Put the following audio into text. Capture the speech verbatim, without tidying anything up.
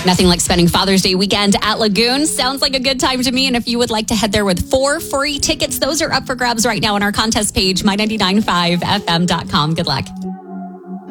Nothing like spending Father's Day weekend at Lagoon. Sounds like a good time to me. And if you would like to head there with four free tickets, those are up for grabs right now on our contest page, my nine nine five F M dot com. Good luck.